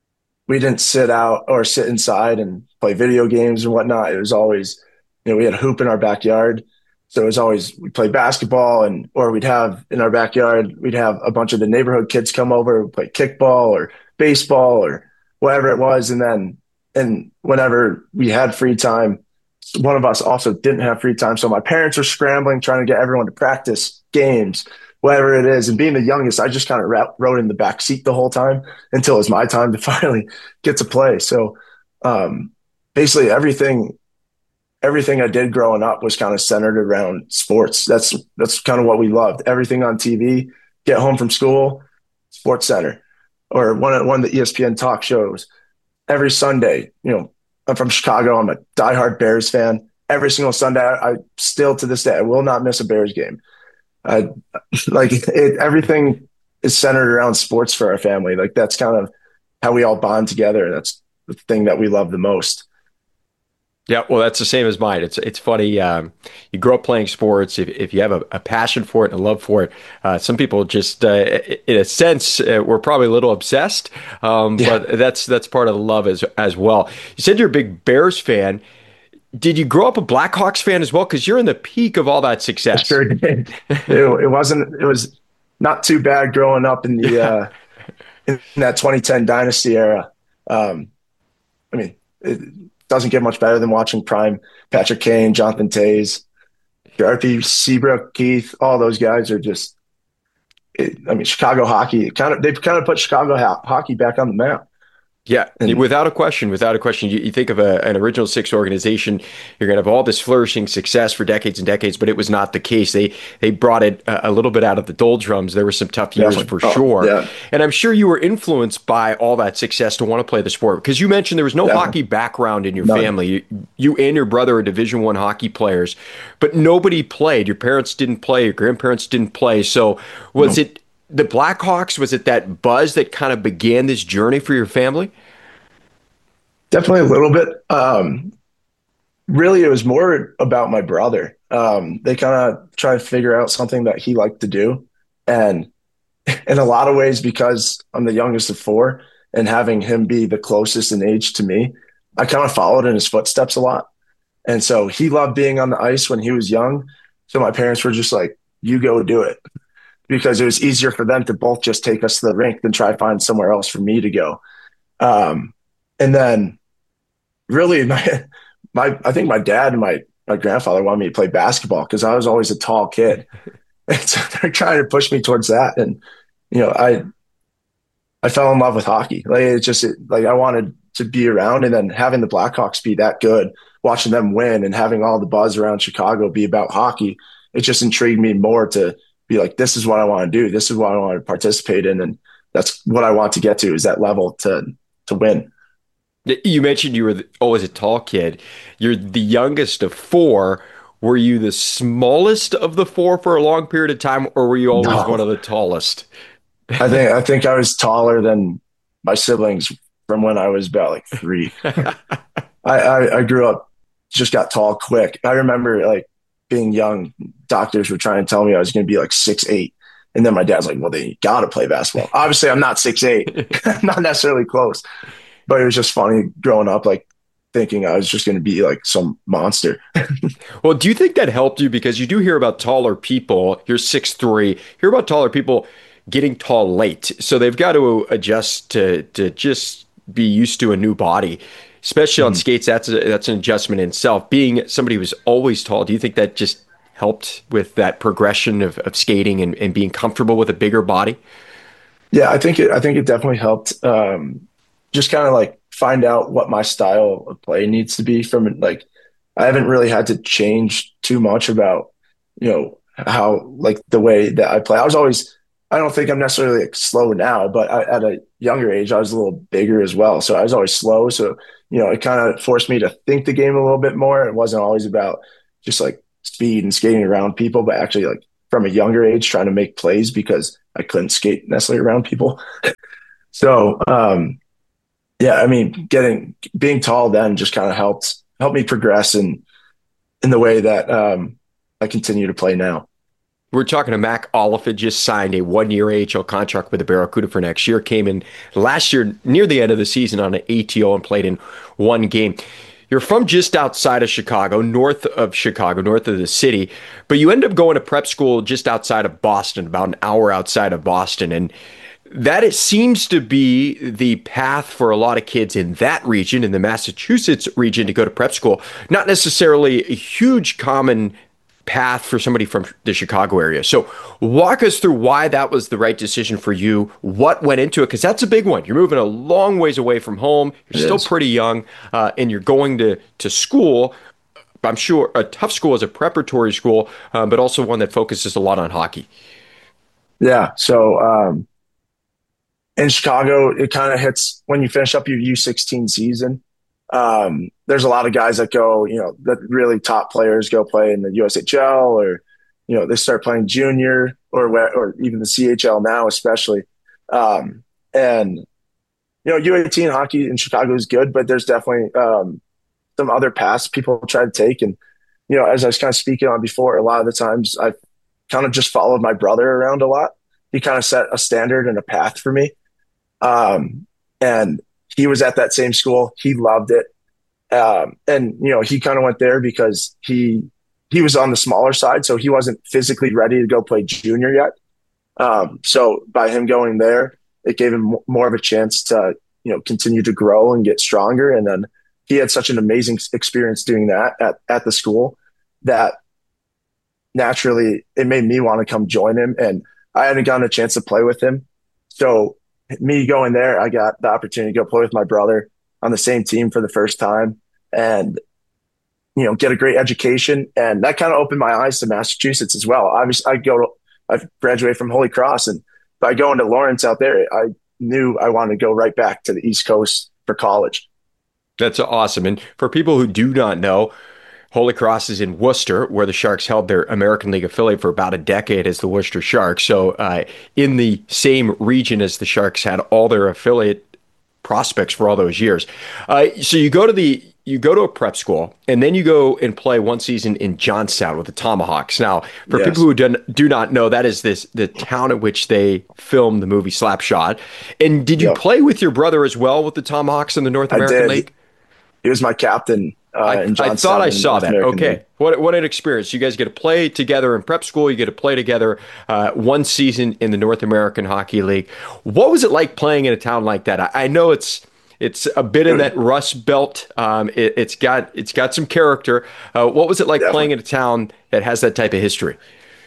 we didn't sit out or sit inside and play video games and whatnot. It was always, you know, we had a hoop in our backyard. So it was always, we play basketball, and, or we'd have in our backyard, we'd have a bunch of the neighborhood kids come over, we'd play kickball or baseball or whatever it was. And then, and whenever we had free time, one of us also didn't have free time. So my parents were scrambling, trying to get everyone to practice games, whatever it is. And being the youngest, I just kind of rode in the back seat the whole time until it was my time to finally get to play. So um, basically everything, everything I did growing up was kind of centered around sports. That's, that's kind of what we loved. Everything on T V, get home from school, Sports Center, or one of, one of the E S P N talk shows. Every Sunday, you know, I'm from Chicago. I'm a diehard Bears fan. Every single Sunday, I, I still to this day, I will not miss a Bears game. I like it, everything is centered around sports for our family. Like that's kind of how we all bond together. That's the thing that we love the most. Yeah, well, that's the same as mine. It's it's funny. Um, you grow up playing sports. If, if you have a, a passion for it and a love for it, uh, some people just, uh, in a sense, uh, we're probably a little obsessed. Um, Yeah. But that's that's part of the love as as well. You said you're a big Bears fan. Did you grow up a Blackhawks fan as well? Because you're in the peak of all that success. I sure did. it, it wasn't. It was not too bad growing up in the uh, in that twenty ten dynasty era. Um, I mean. It, doesn't get much better than watching prime Patrick Kane, Jonathan Toews, R P Seabrook, Keith. All those guys are just. It, I mean, Chicago hockey. It kind of they've kind of put Chicago ho- hockey back on the map. Yeah, And- without a question, without a question. You, you think of a, an original six organization, you're going to have all this flourishing success for decades and decades, but it was not the case. They they brought it a, a little bit out of the doldrums. There were some tough years Definitely. for Oh, sure. yeah. And I'm sure you were influenced by all that success to want to play the sport, because you mentioned there was no Definitely. hockey background in your None. family. You, you and your brother are Division One hockey players, but nobody played. Your parents didn't play. Your grandparents didn't play. So was No. it the Blackhawks? Was it that buzz that kind of began this journey for your family? Definitely a little bit. Um, really, it was more about my brother. Um, they kind of tried to figure out something that he liked to do. And in a lot of ways, because I'm the youngest of four and having him be the closest in age to me, I kind of followed in his footsteps a lot. And so he loved being on the ice when he was young. So my parents were just like, you go do it. Because it was easier for them to both just take us to the rink than try to find somewhere else for me to go. Um, and then really my, my, I think my dad and my, my grandfather wanted me to play basketball because I was always a tall kid. And so they're trying to push me towards that. And, you know, I, I fell in love with hockey. Like it just, it, like I wanted to be around, and then having the Blackhawks be that good, watching them win and having all the buzz around Chicago be about hockey, it just intrigued me more to be like, this is what I want to do. This is what I want to participate in. And that's what I want to get to, is that level to, to win. You mentioned you were the, always a tall kid. You're the youngest of four. Were you the smallest of the four for a long period of time, or were you always No. one of the tallest? I think, I think I was taller than my siblings from when I was about like three. I, I, I grew up, just got tall quick. I remember like being young, doctors were trying to tell me I was going to be like six, eight. And then my dad's like, well, then you got to play basketball. Obviously I'm not six, eight, not necessarily close, but it was just funny growing up. Like thinking I was just going to be like some monster. Well, do you think that helped you? Because you do hear about taller people. You're six three. Hear about taller people getting tall late. So they've got to adjust to to just be used to a new body, especially on mm-hmm. skates. That's a, that's an adjustment in itself. Being somebody who was always tall, do you think that just helped with that progression of, of skating and, and being comfortable with a bigger body? Yeah, I think it, I think it definitely helped. Um, just kind of like find out what my style of play needs to be from it. Like, I haven't really had to change too much about, you know, how like the way that I play. I was always, I don't think I'm necessarily like slow now, but I, at a younger age, I was a little bigger as well. So I was always slow. So, you know, it kind of forced me to think the game a little bit more. It wasn't always about just like speed and skating around people, but actually like from a younger age, trying to make plays because I couldn't skate necessarily around people. So, um, yeah, I mean, getting, being tall then just kind of helped, helped me progress in, in the way that, um, I continue to play now. We're talking to Mac Oliphant, just signed a one-year A H L contract with the Barracuda for next year. Came in last year near the end of the season on an A T O and played in one game. You're from just outside of Chicago, north of Chicago, north of the city, but you end up going to prep school just outside of Boston, about an hour outside of Boston. And that it seems to be the path for a lot of kids in that region, in the Massachusetts region, to go to prep school. Not necessarily a huge common path for somebody from the Chicago area. So walk us through why that was the right decision for you, what went into it, because that's a big one. You're moving a long ways away from home. You're it still is. pretty young, uh, and you're going to, to school. I'm sure a tough school is a preparatory school, uh, but also one that focuses a lot on hockey. Yeah. So um, in Chicago, it kind of hits when you finish up your U sixteen season. Um, there's a lot of guys that go, you know, that really top players go play in the U S H L, or, you know, they start playing junior or or even the C H L now, especially. Um, and, you know, U eighteen hockey in Chicago is good, but there's definitely um, some other paths people try to take. And, you know, as I was kind of speaking on before, a lot of the times I've kind of just followed my brother around a lot. He kind of set a standard and a path for me. Um, and he was at that same school. He loved it. Um, and, you know, he kind of went there because he he was on the smaller side, so he wasn't physically ready to go play junior yet. Um, so by him going there, it gave him more of a chance to, you know, continue to grow and get stronger. And then he had such an amazing experience doing that at, at the school that naturally it made me want to come join him. And I hadn't gotten a chance to play with him. So me going there, I got the opportunity to go play with my brother on the same team for the first time and, you know, get a great education. And that kind of opened my eyes to Massachusetts as well. Obviously, I go to, I graduated from Holy Cross, and by going to Lawrence out there, I knew I wanted to go right back to the East Coast for college. That's awesome. And for people who do not know, Holy Cross is in Worcester, where the Sharks held their American League affiliate for about a decade as the Worcester Sharks. So uh, in the same region as the Sharks had all their affiliate prospects for all those years. Uh, so you go to the you go to a prep school, and then you go and play one season in Johnstown with the Tomahawks. Now, for yes. people who do, do not know, that is this the town at which they filmed the movie Slapshot. And did you yep. play with your brother as well with the Tomahawks in the North American I did. League? He was my captain. Uh, I, in I thought I saw that. American okay. League. What what an experience. You guys get to play together in prep school. You get to play together uh, one season in the North American Hockey League. What was it like playing in a town like that? I, I know it's it's a bit in that Rust Belt. Um, it, it's got it's got some character. Uh, what was it like Definitely. playing in a town that has that type of history?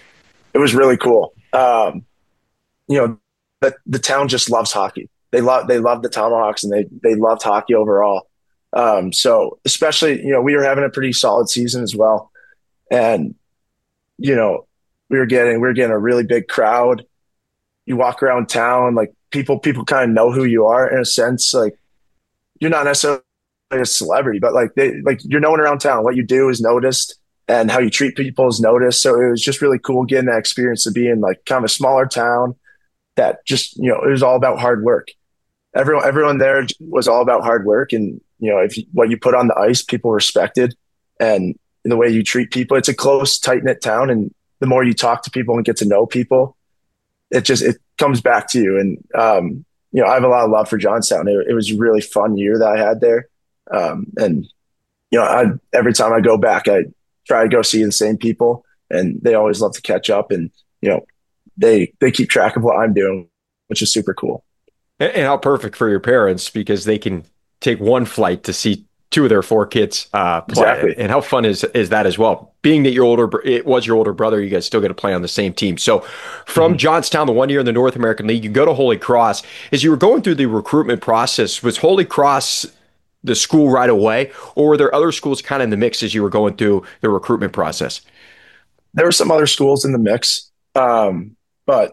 It was really cool. Um, you know, the, the town just loves hockey. They love they love the Tomahawks, and they they loved hockey overall. Um, so especially, you know, we were having a pretty solid season as well. And, you know, we were getting, we were getting a really big crowd. You walk around town, like people, people kind of know who you are in a sense. Like you're not necessarily a celebrity, but like they, like you're known around town. What you do is noticed, and how you treat people is noticed. So it was just really cool getting that experience of being like kind of a smaller town that just, you know, it was all about hard work. Everyone, everyone there was all about hard work, and, you know, if you, what you put on the ice, people respected, and the way you treat people. It's a close, tight knit town, and the more you talk to people and get to know people, it just it comes back to you. And um, you know, I have a lot of love for Johnstown. It, it was a really fun year that I had there, um, and you know, I, every time I go back, I try to go see the same people, and they always love to catch up, and, you know, they, they keep track of what I'm doing, which is super cool. And, and how perfect for your parents, because they can take one flight to see two of their four kids uh, play. Exactly. And how fun is is that as well? Being that your older, it was your older brother, you guys still get to play on the same team. So from mm-hmm. Johnstown, the one year in the North American League, you go to Holy Cross. As you were going through the recruitment process, was Holy Cross the school right away, or were there other schools kind of in the mix as you were going through the recruitment process? There were some other schools in the mix, um, but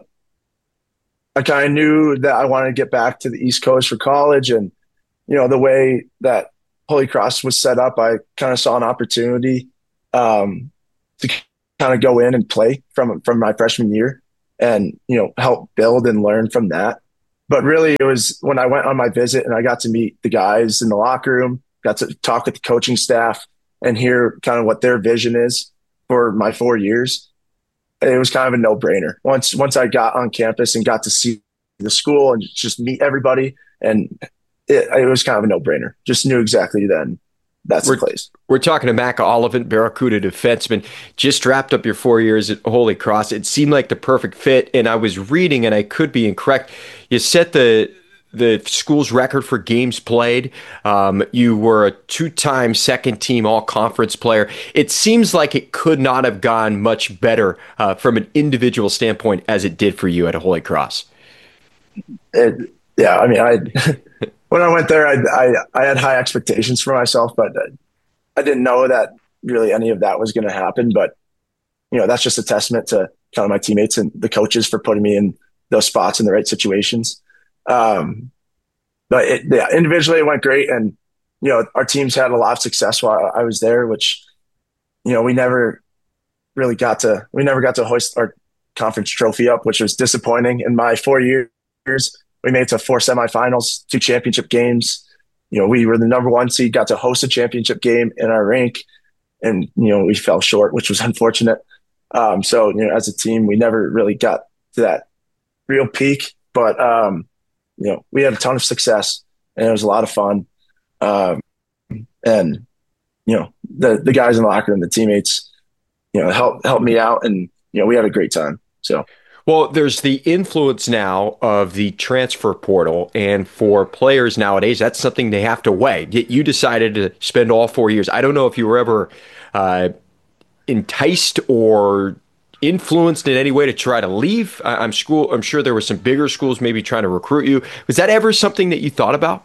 I kind of knew that I wanted to get back to the East Coast for college, and, you know, the way that Holy Cross was set up, I kind of saw an opportunity um, to kind of go in and play from from my freshman year, and, you know, help build and learn from that. But really, it was when I went on my visit and I got to meet the guys in the locker room, got to talk with the coaching staff and hear kind of what their vision is for my four years. It was kind of a no-brainer. Once once I got on campus and got to see the school and just meet everybody, and it, it was kind of a no-brainer. Just knew exactly then that's we're, the place. We're talking to Mac Oliphant, Barracuda defenseman. Just wrapped up your four years at Holy Cross. It seemed like the perfect fit, and I was reading, and I could be incorrect. You set the the school's record for games played. Um, you were a two-time second-team all-conference player. It seems like it could not have gone much better uh, from an individual standpoint as it did for you at Holy Cross. It, yeah, I mean, I when I went there, I, I I had high expectations for myself, but I didn't know that really any of that was going to happen. But, you know, that's just a testament to kind of my teammates and the coaches for putting me in those spots in the right situations. Um, but it, yeah, individually it went great. And, you know, our teams had a lot of success while I was there, which, you know, we never really got to, we never got to hoist our conference trophy up, which was disappointing. In my four years, we made it to four semifinals, two championship games. You know, we were the number one seed, got to host a championship game in our rank, and, you know, we fell short, which was unfortunate. Um, so, you know, as a team, we never really got to that real peak, but, um, you know, we had a ton of success, and it was a lot of fun. Um, and, you know, the, the guys in the locker room, the teammates, you know, helped, helped me out, and, you know, we had a great time. So, well, there's the influence now of the transfer portal, and for players nowadays, that's something they have to weigh. You decided to spend all four years. I don't know if you were ever uh, enticed or influenced in any way to try to leave. I'm school. I'm sure there were some bigger schools maybe trying to recruit you. Was that ever something that you thought about?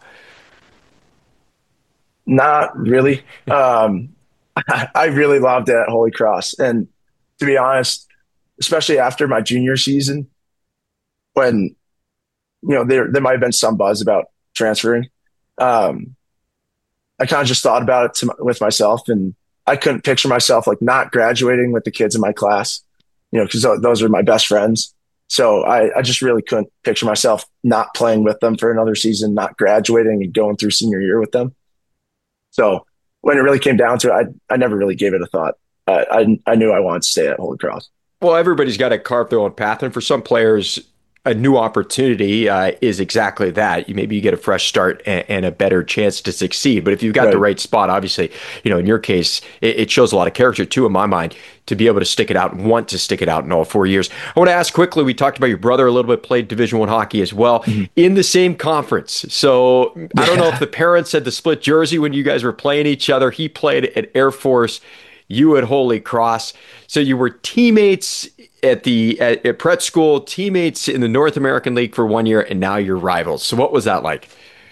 Not really. um, I, I really loved it at Holy Cross, and to be honest, especially after my junior season, when, you know, there there might have been some buzz about transferring, um, I kind of just thought about it to, with myself, and I couldn't picture myself like not graduating with the kids in my class, you know, because those are my best friends. So I, I just really couldn't picture myself not playing with them for another season, not graduating and going through senior year with them. So when it really came down to it, I I never really gave it a thought. I I, I knew I wanted to stay at Holy Cross. Well, everybody's got to carve their own path, and for some players, a new opportunity uh, is exactly that. You maybe you get a fresh start and, and a better chance to succeed. But if you've got right. the right spot, obviously, you know, in your case, it, it shows a lot of character too, in my mind, to be able to stick it out and want to stick it out in all four years. I want to ask quickly. We talked about your brother a little bit, played Division One hockey as well, mm-hmm. in the same conference. So I don't know if the parents had the split jersey when you guys were playing each other. He played at Air Force, you at Holy Cross. So you were teammates at the at, at Pratt School, teammates in the North American League for one year, and now you're rivals. So what was that like?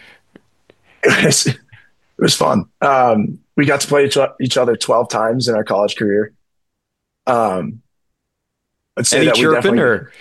It was, it was fun. Um, we got to play each, each other twelve times in our college career. Um, I'd say Any that we chirping or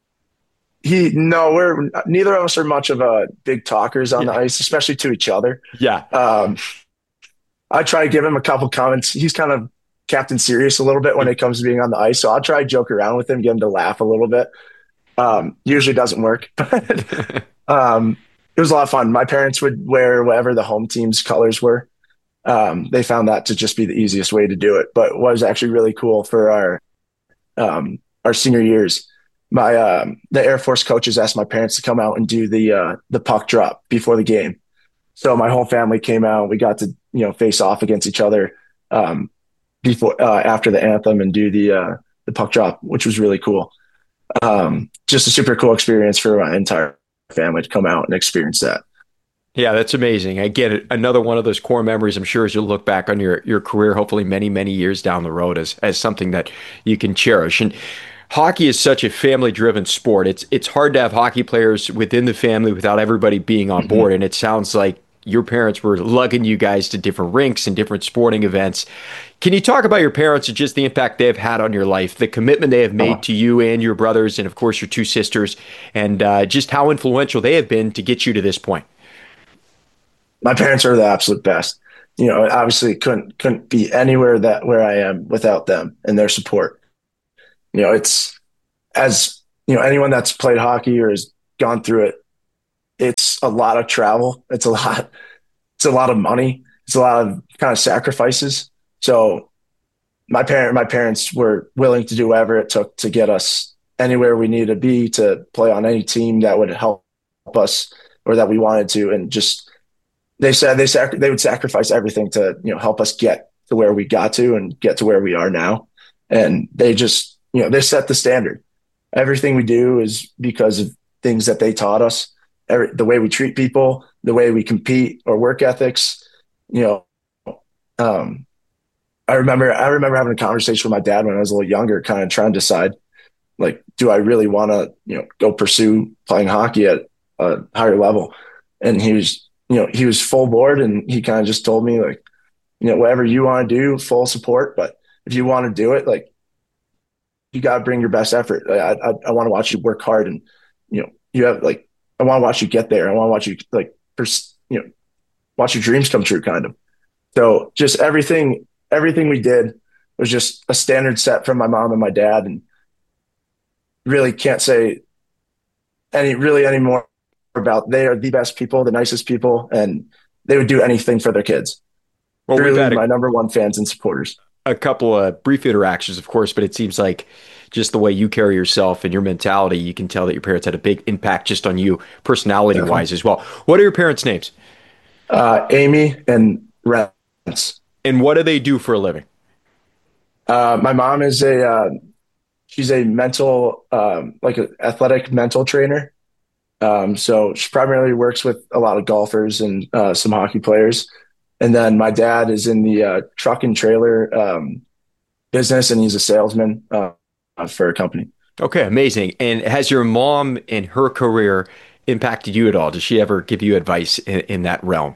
he? No, we're neither of us are much of a big talkers on yeah. the ice, especially to each other. Yeah. Um, I try to give him a couple comments. He's kind of Captain Serious a little bit when it comes to being on the ice. So I'll try to joke around with him, get him to laugh a little bit. Um, usually doesn't work, but um, it was a lot of fun. My parents would wear whatever the home team's colors were. Um, they found that to just be the easiest way to do it, but what was actually really cool for our, um, our senior years, my, um, the Air Force coaches asked my parents to come out and do the, uh, the puck drop before the game. So my whole family came out. We got to, you know, face off against each other um, before, uh, after the anthem and do the, uh, the puck drop, which was really cool. Um, just a super cool experience for my entire family to come out and experience that. Yeah, that's amazing. Again, another one of those core memories, I'm sure, as you look back on your, your career, hopefully many, many years down the road, as, as something that you can cherish. And hockey is such a family-driven sport. It's it's hard to have hockey players within the family without everybody being on board. And it sounds like your parents were lugging you guys to different rinks and different sporting events. Can you talk about your parents and just the impact they've had on your life, the commitment they have made uh-huh. to you and your brothers, and of course your two sisters, and uh, just how influential they have been to get you to this point? My parents are the absolute best. You know, obviously couldn't couldn't be anywhere that where I am without them and their support. You know, it's, as you know, anyone that's played hockey or has gone through it, it's a lot of travel. It's a lot, it's a lot of money. It's a lot of kind of sacrifices. So my parent, my parents were willing to do whatever it took to get us anywhere we needed to be, to play on any team that would help us or that we wanted to. And just, they said they sac- they would sacrifice everything to, you know, help us get to where we got to and get to where we are now. And they just, you know, they set the standard. Everything we do is because of things that they taught us. Every, the way we treat people, the way we compete, or work ethics. You know, um, I remember I remember having a conversation with my dad when I was a little younger, kind of trying to decide, like, do I really want to, you know, go pursue playing hockey at a higher level? And he was, you know, he was full board, and he kind of just told me, like, you know, whatever you want to do, full support. But if you want to do it, like, you got to bring your best effort. I, I, I want to watch you work hard, and, you know, you have, like, I want to watch you get there. I want to watch you, like, pers- you know, watch your dreams come true, kind of. So just everything, everything we did was just a standard set from my mom and my dad, and really can't say any, really any more about, they are the best people, the nicest people, and they would do anything for their kids. Well, really, my a, number one fans and supporters. A couple of brief interactions, of course, but it seems like just the way you carry yourself and your mentality, you can tell that your parents had a big impact just on you, personality Definitely. wise as well. What are your parents' names? Uh, Amy and Rance. And what do they do for a living? Uh, my mom is a, uh, she's a mental, um, like an athletic mental trainer. Um, so she primarily works with a lot of golfers and uh, some hockey players. And then my dad is in the uh, truck and trailer um, business, and he's a salesman uh, for a company. Okay, amazing. And has your mom in her career impacted you at all? Does she ever give you advice in, in that realm?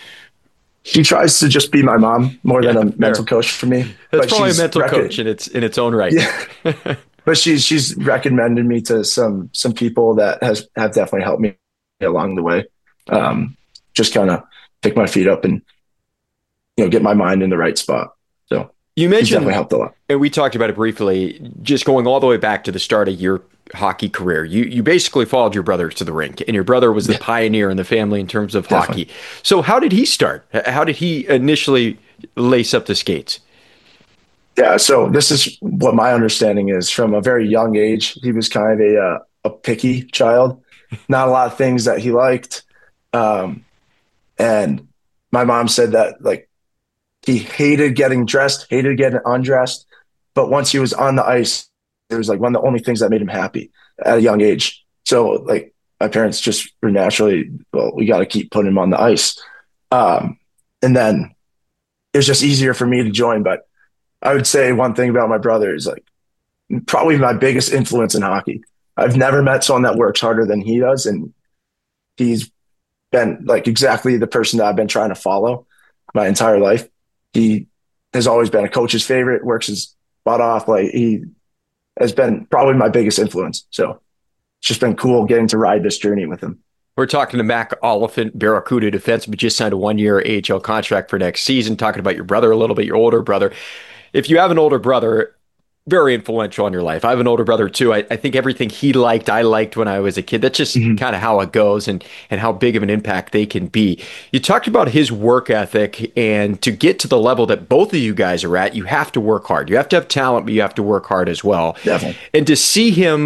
She tries to just be my mom more yeah, than a fair. mental coach for me. That's but probably a mental rec- coach in its in its own right. Yeah. But she's she's recommended me to some some people that has have definitely helped me along the way. Um, just kind of pick my feet up and, you know, get my mind in the right spot. So you mentioned, definitely helped a lot. And we talked about it briefly, just going all the way back to the start of your hockey career. You you basically followed your brother to the rink, and your brother was the yeah. pioneer in the family in terms of definitely. hockey. So how did he start? How did he initially lace up the skates? Yeah, so this is what my understanding is. From a very young age, he was kind of a uh, a picky child. Not a lot of things that he liked. Um, and my mom said that, like, he hated getting dressed, hated getting undressed. But once he was on the ice, it was like one of the only things that made him happy at a young age. So, like, my parents just were naturally, well, we got to keep putting him on the ice. Um, and then it was just easier for me to join. But I would say one thing about my brother is, like, probably my biggest influence in hockey. I've never met someone that works harder than he does. And he's been, like, exactly the person that I've been trying to follow my entire life. He has always been a coach's favorite, works his butt off. Like, he has been probably my biggest influence. So it's just been cool getting to ride this journey with him. We're talking to Mac Oliphant, Barracuda defenseman, just signed a one-year A H L contract for next season. Talking about your brother a little bit, your older brother. If you have an older brother, very influential in your life. I have an older brother too. I, I think everything he liked, I liked when I was a kid. That's just mm-hmm. kind of how it goes, and and how big of an impact they can be. You talked about his work ethic, and to get to the level that both of you guys are at, you have to work hard. You have to have talent, but you have to work hard as well. Definitely. And to see him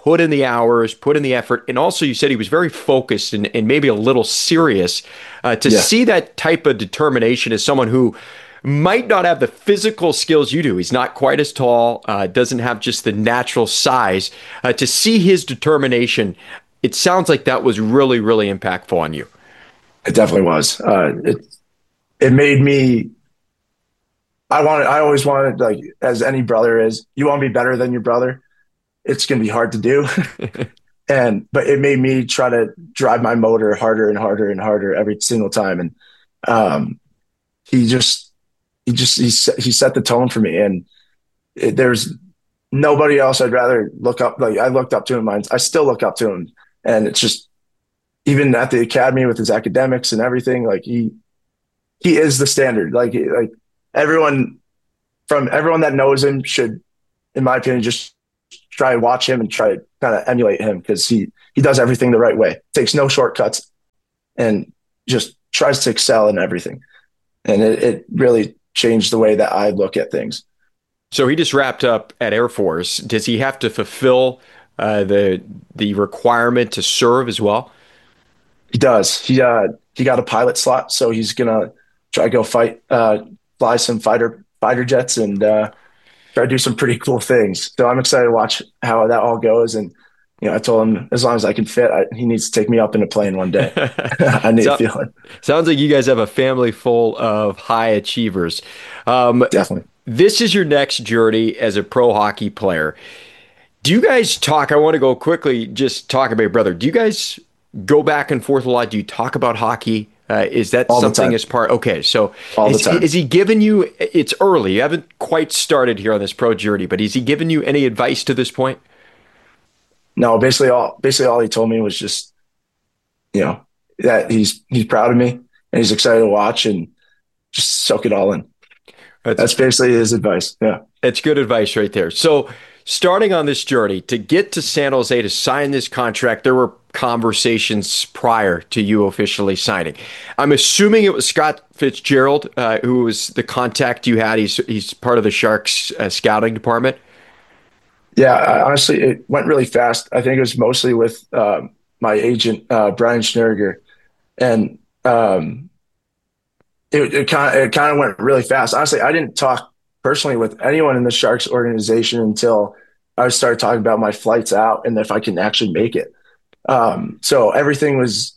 put in the hours, put in the effort, and also you said he was very focused and, and maybe a little serious. Uh, to yeah. see that type of determination as someone who might not have the physical skills you do. He's not quite as tall, uh, doesn't have just the natural size. Uh, to see his determination, it sounds like that was really, really impactful on you. It definitely was. Uh, it it made me. I wanted. I always wanted, like, as any brother is, you want to be better than your brother. It's going to be hard to do, and but it made me try to drive my motor harder and harder and harder every single time. And um, he just. He just he he set the tone for me, and it, there's nobody else I'd rather look up. Like, I looked up to him, I still look up to him, and it's just, even at the academy with his academics and everything, like he he is the standard. Like like everyone from everyone that knows him should, in my opinion, just try to watch him and try to kind of emulate him, because he he does everything the right way, takes no shortcuts, and just tries to excel in everything, and it, it really changed the way that I look at things. So he just wrapped up at Air Force. Does he have to fulfill uh, the the requirement to serve as well? He does. He uh, he got a pilot slot, so he's gonna try to go fight, uh, fly some fighter fighter jets, and uh, try to do some pretty cool things. So I'm excited to watch how that all goes. And you know, I told him as long as I can fit, I, he needs to take me up in a plane one day. I need so, a feeling. Sounds like you guys have a family full of high achievers. Um, Definitely. This is your next journey as a pro hockey player. Do you guys talk? I want to go quickly, just talk about your brother. Do you guys go back and forth a lot? Do you talk about hockey? Uh, is that All something as part? Okay, so All is, the time. is he giving you? It's early. You haven't quite started here on this pro journey, but is he giving you any advice to this point? No, basically all basically all he told me was just, you know, that he's he's proud of me and he's excited to watch and just soak it all in. That's, That's basically his advice. Yeah. It's good advice right there. So starting on this journey to get to San Jose to sign this contract, there were conversations prior to you officially signing. I'm assuming it was Scott Fitzgerald, uh, who was the contact you had. He's he's part of the Sharks uh, scouting department. Yeah, I, honestly, it went really fast. I think it was mostly with uh, my agent, uh, Brian Schnurger, and um, it, it kind of it kind of went really fast. Honestly, I didn't talk personally with anyone in the Sharks organization until I started talking about my flights out and if I can actually make it. Um, so everything was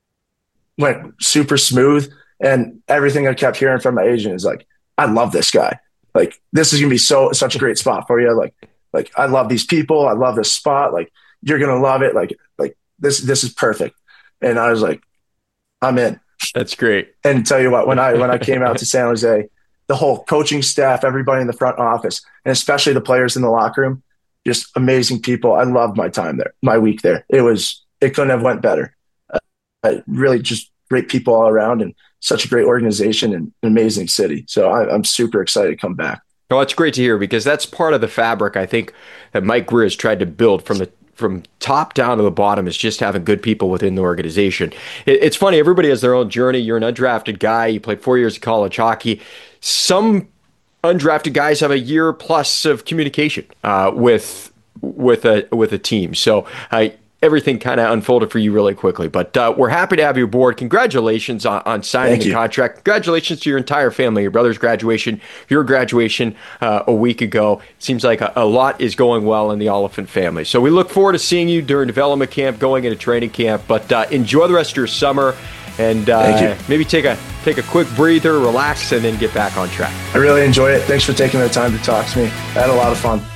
went super smooth, and everything I kept hearing from my agent is like, "I love this guy. Like, this is gonna be so such a great spot for you. Like." Like, I love these people. I love this spot. Like, you're going to love it. Like, like this, this is perfect. And I was like, I'm in. That's great. And tell you what, when I, when I came out to San Jose, the whole coaching staff, everybody in the front office, and especially the players in the locker room, just amazing people. I loved my time there, my week there. It was, it couldn't have went better. Uh, really just great people all around, and such a great organization and an amazing city. So I, I'm super excited to come back. Well, it's great to hear, because that's part of the fabric, I think, that Mike Grier has tried to build from the from top down to the bottom, is just having good people within the organization. It, it's funny, everybody has their own journey. You're an undrafted guy. You played four years of college hockey. Some undrafted guys have a year plus of communication uh, with with a with a team. So uh, everything kind of unfolded for you really quickly. But uh, we're happy to have you aboard. Congratulations on, on signing Thank the you. contract. Congratulations to your entire family, your brother's graduation, your graduation uh, a week ago. Seems like a, a lot is going well in the Oliphant family. So we look forward to seeing you during development camp, going into training camp. But uh, enjoy the rest of your summer, and uh, maybe take a take a quick breather, relax, and then get back on track. I really enjoy it. Thanks for taking the time to talk to me. I had a lot of fun.